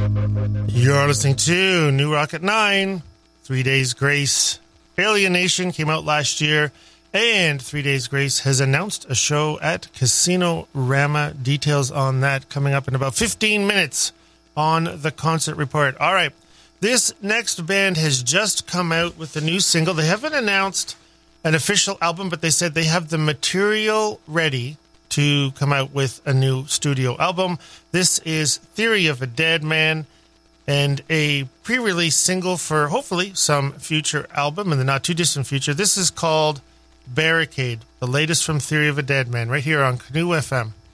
You're listening to New Rock at 9, 3 Days Grace. Alien Nation came out last year, and 3 Days Grace has announced a show at Casino Rama. Details on that coming up in about 15 minutes on the Concert Report. All right, this next band has just come out with a new single. They haven't announced an official album, but they said they have the material ready to come out with a new studio album. This is Theory of a Dead Man, and a pre-release single for hopefully some future album in the not-too-distant future. This is called Barricade, the latest from Theory of a Dead Man, right here on Canoe FM.